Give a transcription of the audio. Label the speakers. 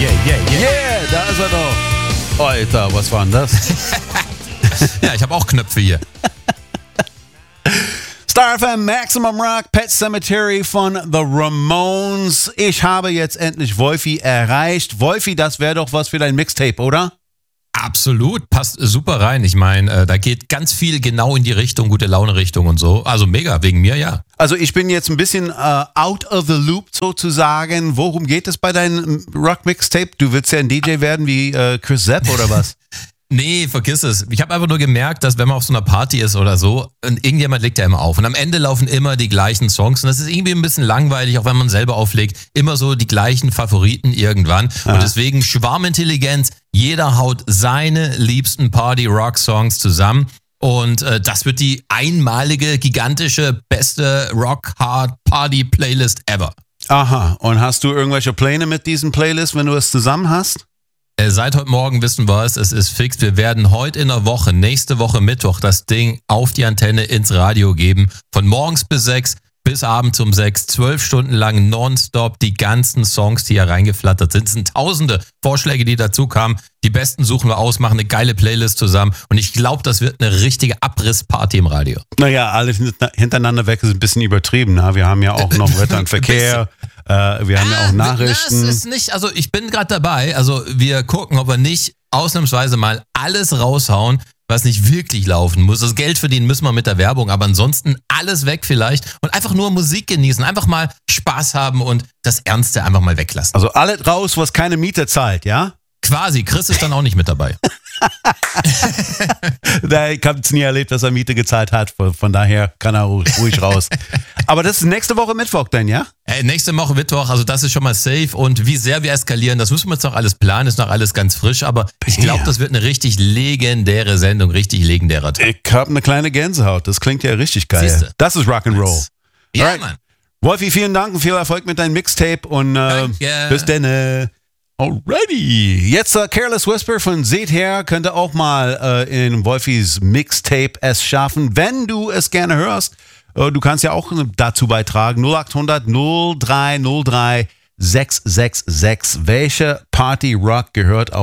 Speaker 1: Yeah, da ist er doch. Alter, was war denn das?
Speaker 2: Ja, ich habe auch Knöpfe hier.
Speaker 1: Star FM, Maximum Rock, Pet Cemetery von The Ramones. Ich habe jetzt endlich Wolfi erreicht. Wolfi, das wäre doch was für dein Mixtape, oder?
Speaker 2: Absolut, passt super rein. Ich meine, da geht ganz viel genau in die Richtung, gute Laune-Richtung und so. Also mega, wegen mir, ja.
Speaker 1: Also ich bin jetzt ein bisschen out of the loop sozusagen. Worum geht es bei deinem Rock-Mixtape? Du willst ja ein DJ werden wie Chris Zepp oder was?
Speaker 2: Nee, vergiss es. Ich habe einfach nur gemerkt, dass wenn man auf so einer Party ist oder so, und irgendjemand legt ja immer auf. Und am Ende laufen immer die gleichen Songs. Und das ist irgendwie ein bisschen langweilig, auch wenn man selber auflegt. Immer so die gleichen Favoriten irgendwann. Und deswegen Schwarmintelligenz. Jeder haut seine liebsten Party-Rock-Songs zusammen. Und das wird die einmalige, gigantische, beste Rock-Hard-Party-Playlist ever.
Speaker 1: Aha. Und hast du irgendwelche Pläne mit diesen Playlists, wenn du es zusammen hast?
Speaker 2: Seit heute Morgen wissen wir es ist fix. Wir werden heute in der Woche, nächste Woche Mittwoch, das Ding auf die Antenne ins Radio geben. Von morgens bis 6 bis abends um 6, 12 Stunden lang nonstop die ganzen Songs, die hier reingeflattert sind. Es sind tausende Vorschläge, die dazu kamen. Die besten suchen wir aus, machen eine geile Playlist zusammen. Und ich glaube, das wird eine richtige Abrissparty im Radio.
Speaker 1: Naja, alles hintereinander weg ist ein bisschen übertrieben. Ne? Wir haben ja auch noch Wetter und Verkehr. Wir haben ja auch Nachrichten.
Speaker 2: Das ist nicht, also ich bin gerade dabei. Also wir gucken, ob wir nicht ausnahmsweise mal alles raushauen, was nicht wirklich laufen muss. Das Geld verdienen müssen wir mit der Werbung, aber ansonsten alles weg vielleicht und einfach nur Musik genießen, einfach mal Spaß haben und das Ernste einfach mal weglassen.
Speaker 1: Also alles raus, was keine Miete zahlt, ja?
Speaker 2: Quasi, Chris ist dann auch nicht mit dabei.
Speaker 1: Ich habe es nie erlebt, dass er Miete gezahlt hat, von daher kann er ruhig raus. Aber das ist nächste Woche Mittwoch dann, ja?
Speaker 2: Nächste Woche Mittwoch, also das ist schon mal safe und wie sehr wir eskalieren, das müssen wir jetzt noch alles planen, ist noch alles ganz frisch, aber ich glaube, das wird eine richtig legendäre Sendung, richtig legendärer Tag.
Speaker 1: Ich habe eine kleine Gänsehaut, das klingt ja richtig geil.
Speaker 2: Siehste?
Speaker 1: Das ist Rock'n'Roll.
Speaker 2: Ja,
Speaker 1: Alright.
Speaker 2: Mann.
Speaker 1: Wolfi, vielen Dank und viel Erfolg mit deinem Mixtape und bis dann. Alrighty. Jetzt Careless Whisper von Seht her könnte auch mal in Wolfis Mixtape es schaffen, wenn du es gerne hörst. Du kannst ja auch dazu beitragen. 0800 0303 666. Welche Party Rock gehört auch